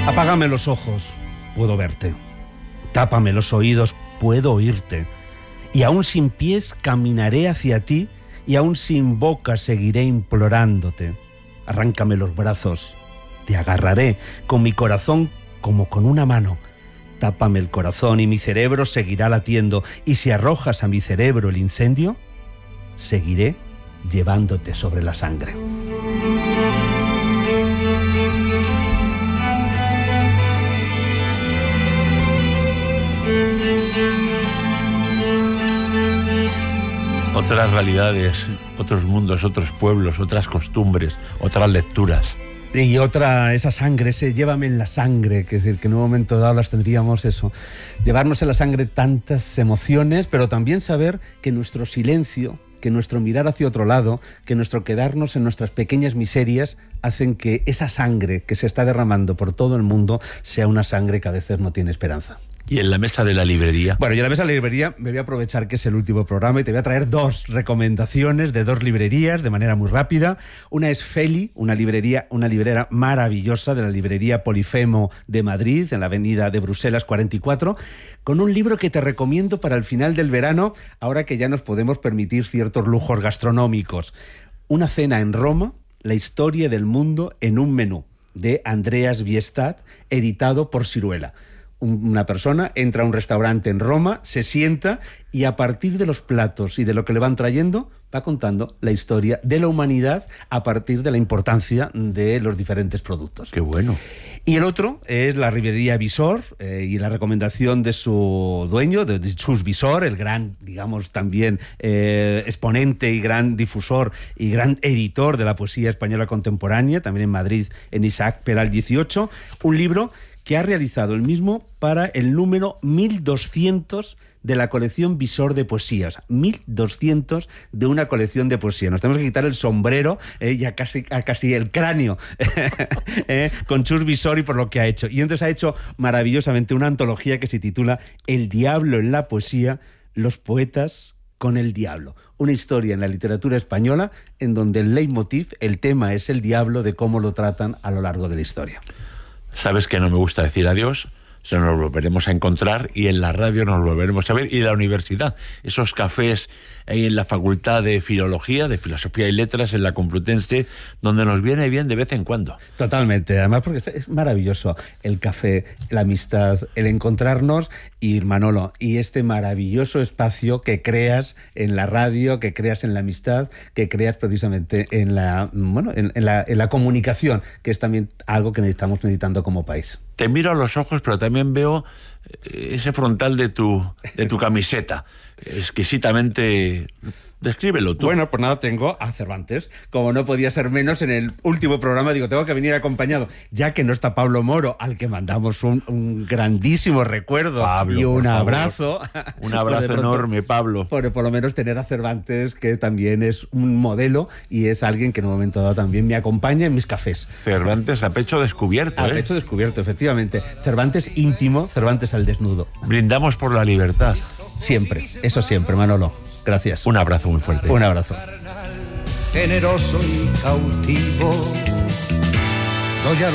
Apágame los ojos, puedo verte. Tápame los oídos, puedo oírte. Y aún sin pies caminaré hacia ti, y aún sin boca seguiré implorándote. Arráncame los brazos, te agarraré con mi corazón como con una mano. Tápame el corazón y mi cerebro seguirá latiendo. Y si arrojas a mi cerebro el incendio, seguiré llevándote sobre la sangre. Otras realidades, otros mundos, otros pueblos, otras costumbres, otras lecturas. Y otra, esa sangre, ese llévame en la sangre, que es decir, que en un momento dado las tendríamos eso, llevarnos en la sangre tantas emociones, pero también saber que nuestro silencio, que nuestro mirar hacia otro lado, que nuestro quedarnos en nuestras pequeñas miserias hacen que esa sangre que se está derramando por todo el mundo sea una sangre que a veces no tiene esperanza. ¿Y en la mesa de la librería? Bueno, yo en la mesa de la librería me voy a aprovechar que es el último programa y te voy a traer dos recomendaciones de dos librerías de manera muy rápida. Una es Feli, una librera maravillosa de la librería Polifemo de Madrid, en la avenida de Bruselas 44, con un libro que te recomiendo para el final del verano, ahora que ya nos podemos permitir ciertos lujos gastronómicos. Una cena en Roma, la historia del mundo en un menú, de Andreas Biestad, editado por Siruela. Una persona entra a un restaurante en Roma, se sienta y a partir de los platos y de lo que le van trayendo va contando la historia de la humanidad a partir de la importancia de los diferentes productos. ¡Qué bueno! Y el otro es la librería Visor y la recomendación de su dueño, de Chus Visor, el gran, digamos, también exponente y gran difusor y gran editor de la poesía española contemporánea, también en Madrid, en Isaac Peral 18, un libro que ha realizado el mismo para el número 1200 de la colección Visor de poesías. 1200 de una colección de poesía. Nos tenemos que quitar el sombrero y a casi el cráneo con Chus Visor y por lo que ha hecho. Y entonces ha hecho maravillosamente una antología que se titula El diablo en la poesía, los poetas con el diablo. Una historia en la literatura española en donde el leitmotiv, el tema es el diablo, de cómo lo tratan a lo largo de la historia. Sabes que no me gusta decir adiós, se nos volveremos a encontrar y en la radio nos volveremos a ver, y en la universidad, esos cafés ahí en la Facultad de Filología, de Filosofía y Letras, en la Complutense, donde nos viene bien de vez en cuando. Totalmente, además porque es maravilloso el café, la amistad, el encontrarnos, y Manolo, y este maravilloso espacio que creas en la radio, que creas en la amistad, que creas precisamente en la comunicación, que es también algo que estamos necesitando como país. Te miro a los ojos, pero también veo ese frontal de tu camiseta, exquisitamente. Descríbelo tú. Bueno, pues nada, tengo a Cervantes. Como no podía ser menos, en el último programa digo, tengo que venir acompañado, ya que no está Pablo Moro, al que mandamos un grandísimo recuerdo, Pablo, y un abrazo. Un abrazo enorme, Pablo. Por lo menos tener a Cervantes, que también es un modelo y es alguien que en un momento dado también me acompaña en mis cafés. Cervantes a pecho descubierto. A pecho descubierto, efectivamente. Cervantes íntimo, Cervantes al desnudo. Brindamos por la libertad. Siempre, eso siempre, Manolo. Gracias. Un abrazo muy fuerte. Un abrazo. Generoso y cautivo.